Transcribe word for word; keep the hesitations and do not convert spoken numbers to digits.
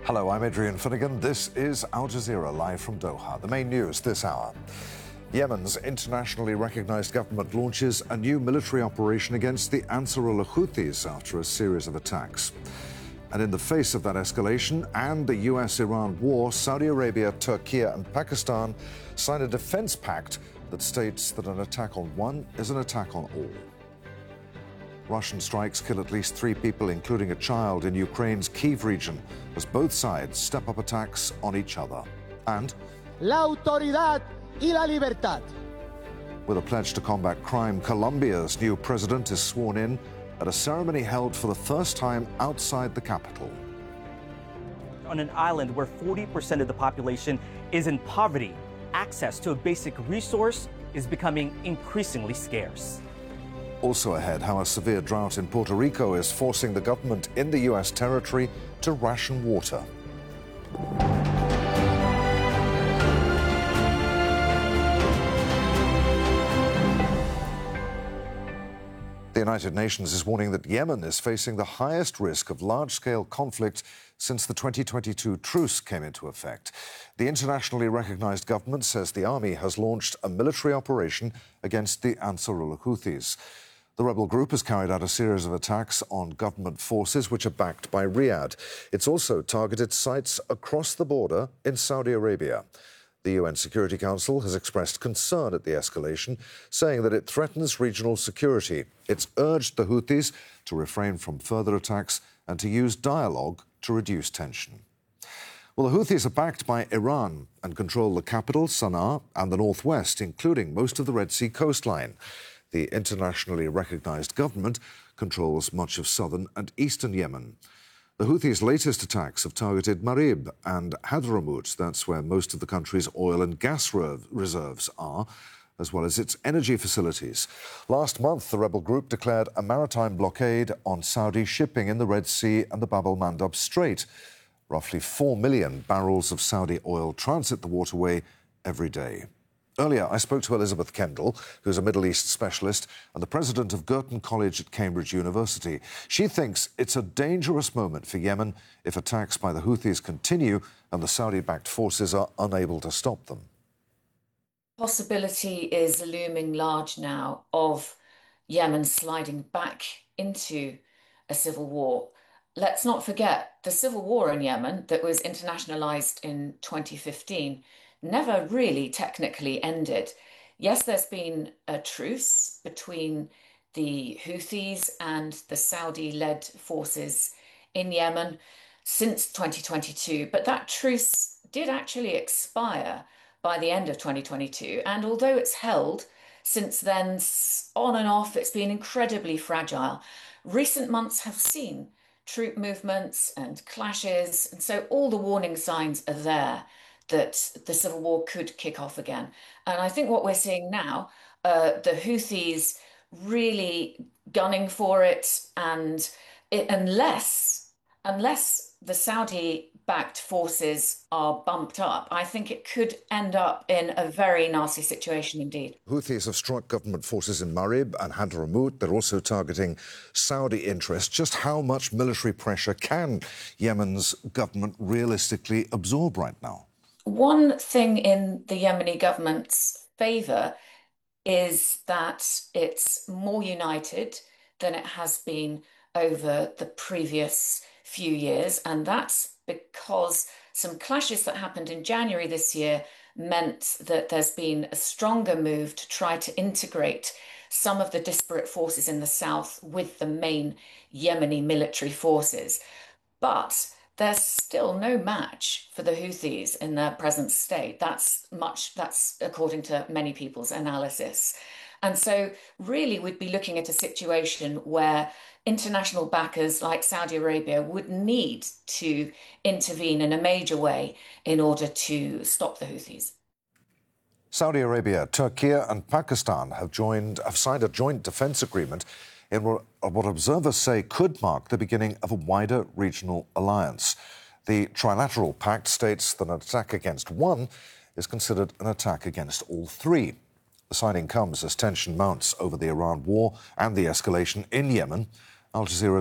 Hello, I'm Adrian Finnegan. This is Al Jazeera live from Doha. The main news this hour. Yemen's internationally recognized government launches a new military operation against the Ansarullah Houthis after a series of attacks. And in the face of that escalation and the U S Iran war, Saudi Arabia, Turkey and Pakistan signed a defense pact that states that an attack on one is an attack on all. Russian strikes kill at least three people, including a child, in Ukraine's Kyiv region, as both sides step up attacks on each other. And la autoridad y la libertad. With a pledge to combat crime, Colombia's new president is sworn in at a ceremony held for the first time outside the capital. On an island where forty percent of the population is in poverty, access to a basic resource is becoming increasingly scarce. Also ahead, how a severe drought in Puerto Rico is forcing the government in the U S territory to ration water. The United Nations is warning that Yemen is facing the highest risk of large-scale conflict since the twenty twenty-two truce came into effect. The internationally recognized government says the army has launched a military operation against the Ansarullah Houthis. The rebel group has carried out a series of attacks on government forces which are backed by Riyadh. It's also targeted sites across the border in Saudi Arabia. The U N Security Council has expressed concern at the escalation, saying that it threatens regional security. It's urged the Houthis to refrain from further attacks and to use dialogue to reduce tension. Well, the Houthis are backed by Iran and control the capital, Sana'a, and the northwest, including most of the Red Sea coastline. The internationally recognized government controls much of southern and eastern Yemen. The Houthis' latest attacks have targeted Marib and Hadramaut. That's where most of the country's oil and gas reserves are, as well as its energy facilities. Last month, the rebel group declared a maritime blockade on Saudi shipping in the Red Sea and the Bab el-Mandab Strait. Roughly four million barrels of Saudi oil transit the waterway every day. Earlier, I spoke to Elizabeth Kendall, who's a Middle East specialist and the president of Girton College at Cambridge University. She thinks it's a dangerous moment for Yemen if attacks by the Houthis continue and the Saudi-backed forces are unable to stop them. Possibility is looming large now of Yemen sliding back into a civil war. Let's not forget the civil war in Yemen that was internationalized in twenty fifteen never really technically ended. Yes, there's been a truce between the Houthis and the Saudi-led forces in Yemen since twenty twenty-two, but that truce did actually expire by the end of twenty twenty-two. And although it's held since then, on and off, it's been incredibly fragile. Recent months have seen troop movements and clashes, and so all the warning signs are there that the civil war could kick off again. And I think what we're seeing now, uh, the Houthis really gunning for it, and it, unless, unless the Saudi-backed forces are bumped up, I think it could end up in a very nasty situation indeed. Houthis have struck government forces in Marib and Hadramaut. They're also targeting Saudi interests. Just how much military pressure can Yemen's government realistically absorb right now? One thing in the Yemeni government's favour is that it's more united than it has been over the previous few years, and that's because some clashes that happened in January this year meant that there's been a stronger move to try to integrate some of the disparate forces in the south with the main Yemeni military forces. But there's still no match for the Houthis in their present state. That's much, that's according to many people's analysis. And so really we'd be looking at a situation where international backers like Saudi Arabia would need to intervene in a major way in order to stop the Houthis. Saudi Arabia, Turkey and Pakistan have joined, have signed a joint defence agreement in what observers say could mark the beginning of a wider regional alliance. The trilateral pact states that an attack against one is considered an attack against all three. The signing comes as tension mounts over the Iran war and the escalation in Yemen. Al Jazeera